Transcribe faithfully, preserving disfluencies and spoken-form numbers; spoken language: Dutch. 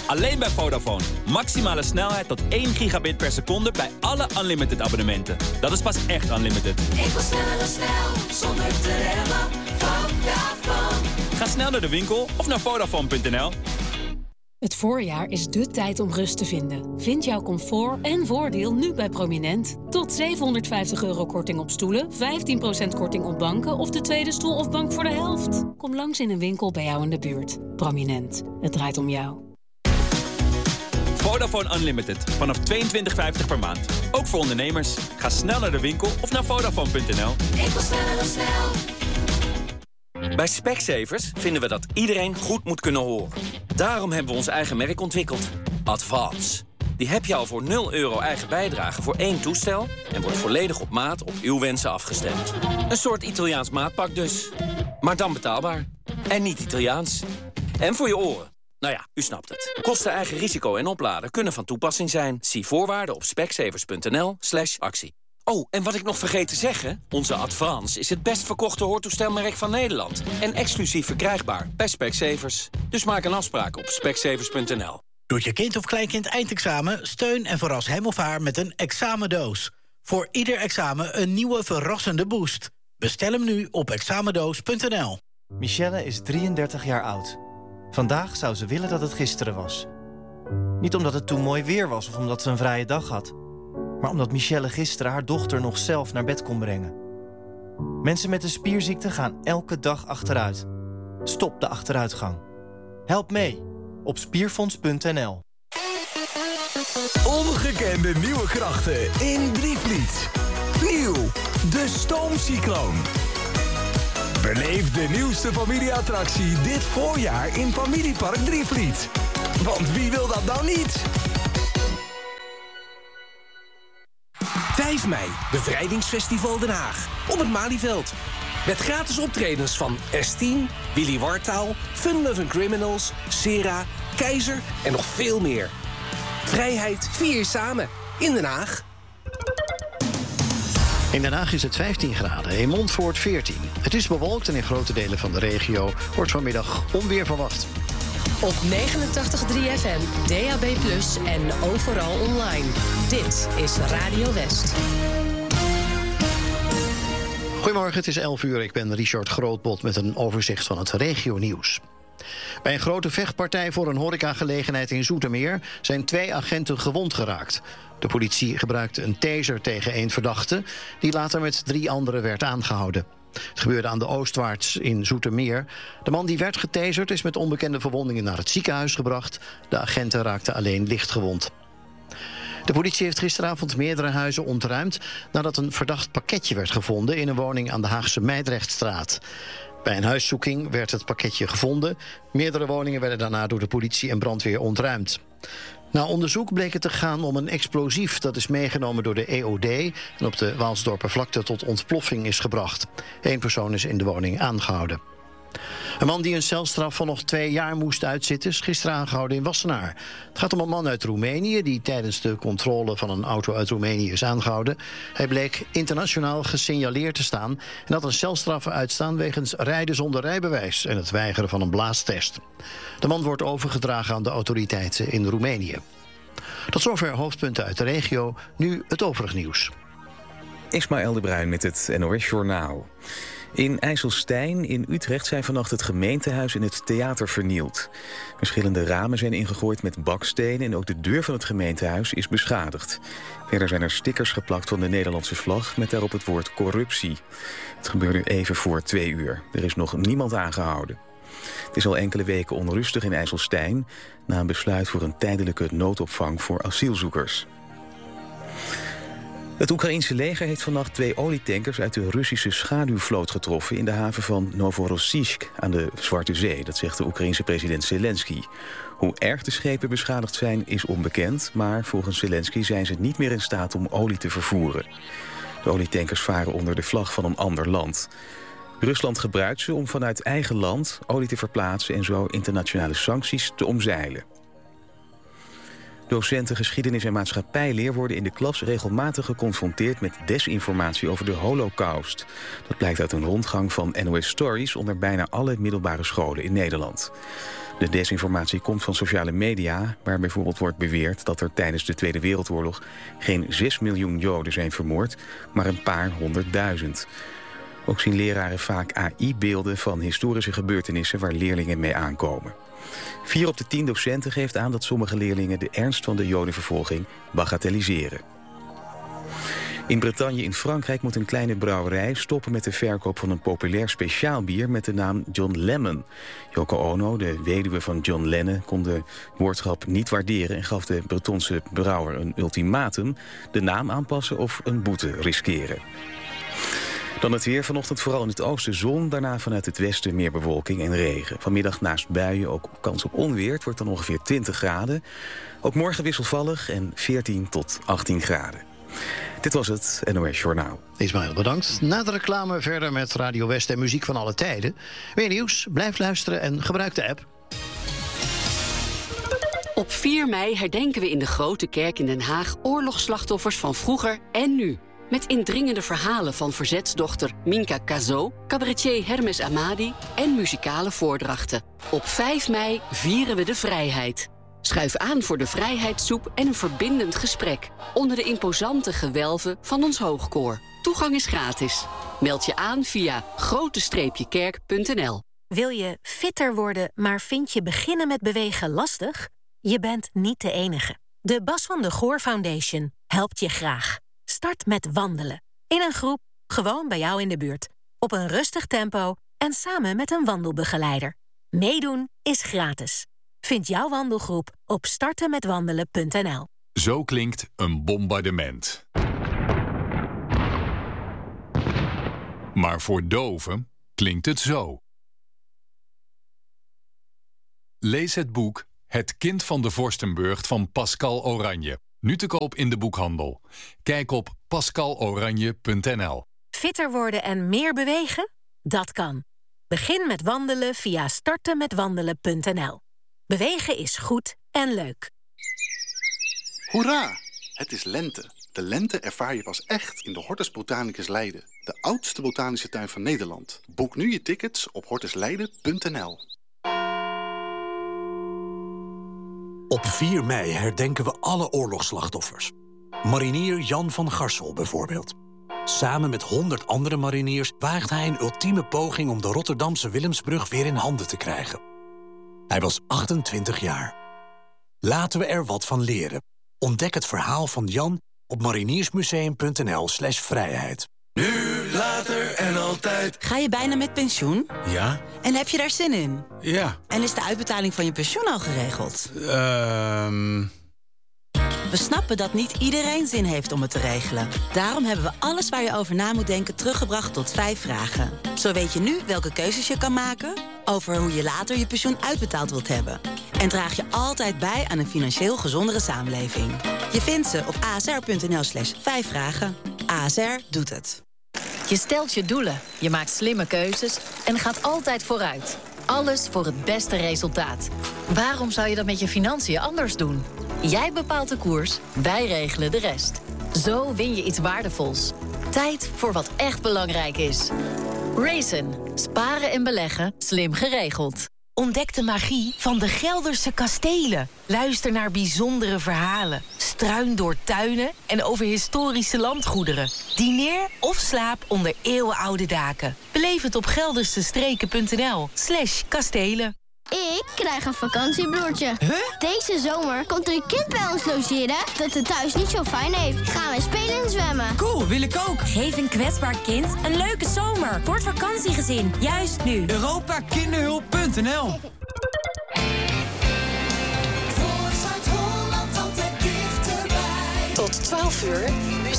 Alleen bij Vodafone. Maximale snelheid tot één gigabit per seconde bij alle unlimited abonnementen. Dat is pas echt unlimited. Ik wil sneller, snel, zonder te remmen. Vodafone. Ga snel naar de winkel of naar Vodafone punt n l. Het voorjaar is dé tijd om rust te vinden. Vind jouw comfort en voordeel nu bij Prominent. Tot zevenhonderdvijftig euro korting op stoelen, vijftien procent korting op banken of de tweede stoel of bank voor de helft. Kom langs in een winkel bij jou in de buurt. Prominent, het draait om jou. Vodafone Unlimited. Vanaf tweeëntwintig vijftig per maand. Ook voor ondernemers. Ga snel naar de winkel of naar Vodafone punt n l. Ik wil sneller, snel. Bij Specsavers vinden we dat iedereen goed moet kunnen horen. Daarom hebben we ons eigen merk ontwikkeld. Advance. Die heb je al voor nul euro eigen bijdrage voor één toestel... en wordt volledig op maat op uw wensen afgestemd. Een soort Italiaans maatpak dus. Maar dan betaalbaar. En niet Italiaans. En voor je oren. Nou ja, u snapt het. Kosten, eigen risico en opladen kunnen van toepassing zijn. Zie voorwaarden op specsavers punt n l slash actie. Oh, en wat ik nog vergeet te zeggen... onze Advance is het best verkochte hoortoestelmerk van Nederland... en exclusief verkrijgbaar bij Specsavers. Dus maak een afspraak op specsavers punt n l. Doet je kind of kleinkind eindexamen? Steun en verras hem of haar met een examendoos. Voor ieder examen een nieuwe verrassende boost. Bestel hem nu op examendoos punt n l. Michelle is drieëndertig jaar oud. Vandaag zou ze willen dat het gisteren was. Niet omdat het toen mooi weer was of omdat ze een vrije dag had... maar omdat Michelle gisteren haar dochter nog zelf naar bed kon brengen. Mensen met een spierziekte gaan elke dag achteruit. Stop de achteruitgang. Help mee op spierfonds punt n l. Ongekende nieuwe krachten in Drievliet. Nieuw, de Stoomcycloon. Beleef de nieuwste familieattractie dit voorjaar in Familiepark Drievliet. Want wie wil dat nou niet? vijf mei, Bevrijdingsfestival Den Haag. Op het Malieveld. Met gratis optredens van S tien, Willy Wartaal, Fun Loving Criminals, Sera, Keizer en nog veel meer. Vrijheid vier samen in Den Haag. In Den Haag is het vijftien graden, in Montfoort veertien. Het is bewolkt en in grote delen van de regio wordt vanmiddag onweer verwacht. Op negenentachtig komma drie F M, D A B plus, en overal online. Dit is Radio West. Goedemorgen, het is elf uur. Ik ben Richard Grootbot met een overzicht van het regionieuws. Bij een grote vechtpartij voor een horecagelegenheid in Zoetermeer zijn twee agenten gewond geraakt. De politie gebruikte een taser tegen één verdachte, die later met drie anderen werd aangehouden. Het gebeurde aan de Oostwaarts in Zoetermeer. De man die werd getaserd is met onbekende verwondingen naar het ziekenhuis gebracht. De agenten raakten alleen licht gewond. De politie heeft gisteravond meerdere huizen ontruimd nadat een verdacht pakketje werd gevonden in een woning aan de Haagse Meidrechtstraat. Bij een huiszoeking werd het pakketje gevonden. Meerdere woningen werden daarna door de politie en brandweer ontruimd. Na onderzoek bleek het te gaan om een explosief dat is meegenomen door de E O D en op de Waalsdorpervlakte tot ontploffing is gebracht. Eén persoon is in de woning aangehouden. Een man die een celstraf van nog twee jaar moest uitzitten is gisteren aangehouden in Wassenaar. Het gaat om een man uit Roemenië die tijdens de controle van een auto uit Roemenië is aangehouden. Hij bleek internationaal gesignaleerd te staan en had een celstraf uitstaan wegens rijden zonder rijbewijs en het weigeren van een blaastest. De man wordt overgedragen aan de autoriteiten in Roemenië. Tot zover hoofdpunten uit de regio. Nu het overig nieuws. Ismaël de Bruin met het N O S Journaal. In IJsselstein in Utrecht zijn vannacht het gemeentehuis en het theater vernield. Verschillende ramen zijn ingegooid met bakstenen en ook de deur van het gemeentehuis is beschadigd. Verder zijn er stickers geplakt van de Nederlandse vlag met daarop het woord corruptie. Het gebeurde even voor twee uur. Er is nog niemand aangehouden. Het is al enkele weken onrustig in IJsselstein na een besluit voor een tijdelijke noodopvang voor asielzoekers. Het Oekraïense leger heeft vannacht twee olietankers uit de Russische schaduwvloot getroffen in de haven van Novorossiysk aan de Zwarte Zee. Dat zegt de Oekraïense president Zelensky. Hoe erg de schepen beschadigd zijn is onbekend, maar volgens Zelensky zijn ze niet meer in staat om olie te vervoeren. De olietankers varen onder de vlag van een ander land. Rusland gebruikt ze om vanuit eigen land olie te verplaatsen en zo internationale sancties te omzeilen. Docenten geschiedenis en maatschappijleer worden in de klas regelmatig geconfronteerd met desinformatie over de Holocaust. Dat blijkt uit een rondgang van N O S Stories onder bijna alle middelbare scholen in Nederland. De desinformatie komt van sociale media, waar bijvoorbeeld wordt beweerd dat er tijdens de Tweede Wereldoorlog geen zes miljoen Joden zijn vermoord, maar een paar honderdduizend. Ook zien leraren vaak A I-beelden van historische gebeurtenissen waar leerlingen mee aankomen. Vier op de tien docenten geeft aan dat sommige leerlingen de ernst van de Jodenvervolging bagatelliseren. In Bretagne in Frankrijk moet een kleine brouwerij stoppen met de verkoop van een populair speciaal bier met de naam John Lemon. Yoko Ono, de weduwe van John Lennon, kon de woordgrap niet waarderen en gaf de Bretonse brouwer een ultimatum: de naam aanpassen of een boete riskeren. Dan het weer. Vanochtend vooral in het oosten zon. Daarna vanuit het westen meer bewolking en regen. Vanmiddag naast buien ook kans op onweer. Het wordt dan ongeveer twintig graden. Ook morgen wisselvallig en veertien tot achttien graden. Dit was het N O S Journaal. Ismaël, bedankt. Na de reclame verder met Radio West en muziek van alle tijden. Weer nieuws, blijf luisteren en gebruik de app. Op vier mei herdenken we in de Grote Kerk in Den Haag oorlogsslachtoffers van vroeger en nu. Met indringende verhalen van verzetsdochter Minka Kazo, cabaretier Hermes Amadi en muzikale voordrachten. Op vijf mei vieren we de vrijheid. Schuif aan voor de vrijheidssoep en een verbindend gesprek onder de imposante gewelven van ons hoogkoor. Toegang is gratis. Meld je aan via grote kerk punt n l. Wil je fitter worden, maar vind je beginnen met bewegen lastig? Je bent niet de enige. De Bas van de Goor Foundation helpt je graag. Start met wandelen. In een groep, gewoon bij jou in de buurt. Op een rustig tempo en samen met een wandelbegeleider. Meedoen is gratis. Vind jouw wandelgroep op starten met wandelen punt n l. Zo klinkt een bombardement. Maar voor doven klinkt het zo. Lees het boek Het kind van de Vorstenburg van Pascal Oranje. Nu te koop in de boekhandel. Kijk op pascal oranje punt n l. Fitter worden en meer bewegen? Dat kan. Begin met wandelen via starten met wandelen punt n l. Bewegen is goed en leuk. Hoera! Het is lente. De lente ervaar je pas echt in de Hortus Botanicus Leiden. De oudste botanische tuin van Nederland. Boek nu je tickets op hortus leiden punt n l. Op vier mei herdenken we alle oorlogsslachtoffers. Marinier Jan van Garsel bijvoorbeeld. Samen met honderd andere mariniers waagt hij een ultieme poging om de Rotterdamse Willemsbrug weer in handen te krijgen. Hij was achtentwintig jaar. Laten we er wat van leren. Ontdek het verhaal van Jan op mariniersmuseum punt n l slash vrijheid. Nu, later en altijd. Ga je bijna met pensioen? Ja. En heb je daar zin in? Ja. En is de uitbetaling van je pensioen al geregeld? Ehm... Um... We snappen dat niet iedereen zin heeft om het te regelen. Daarom hebben we alles waar je over na moet denken teruggebracht tot vijf vragen. Zo weet je nu welke keuzes je kan maken, over hoe je later je pensioen uitbetaald wilt hebben. En draag je altijd bij aan een financieel gezondere samenleving. Je vindt ze op a s r punt n l slash vijf vragen. A S R doet het. Je stelt je doelen, je maakt slimme keuzes en gaat altijd vooruit. Alles voor het beste resultaat. Waarom zou je dat met je financiën anders doen? Jij bepaalt de koers, wij regelen de rest. Zo win je iets waardevols. Tijd voor wat echt belangrijk is. Raisin. Sparen en beleggen, slim geregeld. Ontdek de magie van de Gelderse kastelen. Luister naar bijzondere verhalen. Struin door tuinen en over historische landgoederen. Dineer of slaap onder eeuwenoude daken. Beleef het op geldersestreken punt n l slash kastelen. Ik krijg een vakantiebroertje. Huh? Deze zomer komt er een kind bij ons logeren dat het thuis niet zo fijn heeft. Gaan we spelen en zwemmen. Cool, wil ik ook. Geef een kwetsbaar kind een leuke zomer. Voor het vakantiegezin, juist nu. Europa Kinderhulp punt n l. Voor Zuid-Holland altijd dichterbij. Tot twaalf uur,